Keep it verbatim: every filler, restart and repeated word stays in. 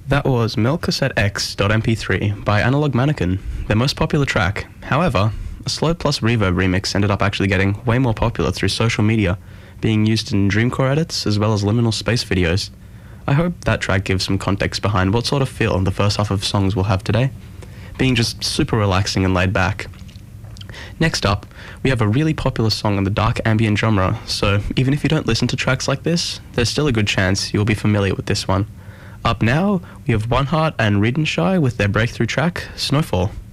That was Melcassette X dot M P three by Analog Mannequin, their most popular track. However, a slow plus reverb remix ended up actually getting way more popular through social media, being used in Dreamcore edits as well as liminal space videos. I hope that track gives some context behind what sort of feel the first half of songs will have today, being just super relaxing and laid back. Next up, we have a really popular song in the dark ambient genre, so even if you don't listen to tracks like this, there's still a good chance you'll be familiar with this one. Up now, we have One Heart and Redenshire with their breakthrough track, Snowfall.